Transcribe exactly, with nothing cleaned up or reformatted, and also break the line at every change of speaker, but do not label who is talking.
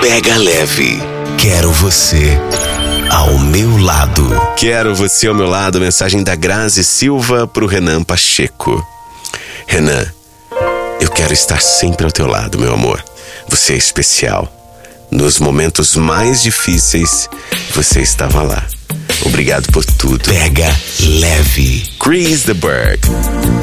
Pega leve. Quero você ao meu lado.
Quero você ao meu lado. Mensagem da Grazi Silva pro Renan Pacheco. Renan, eu quero estar sempre ao teu lado, meu amor. Você é especial. Nos momentos mais difíceis, você estava lá. Obrigado por tudo.
Pega leve.
Chris the Berg.